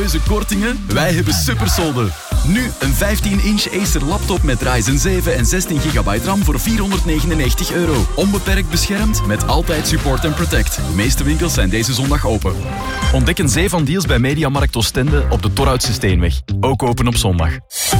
serieuze kortingen? Wij hebben supersolden. Nu een 15-inch Acer laptop met Ryzen 7 en 16 GB RAM voor €499. Onbeperkt beschermd met altijd support en protect. De meeste winkels zijn deze zondag open. Ontdek een zee van deals bij Mediamarkt Oostende op de Torhoutse Steenweg. Ook open op zondag.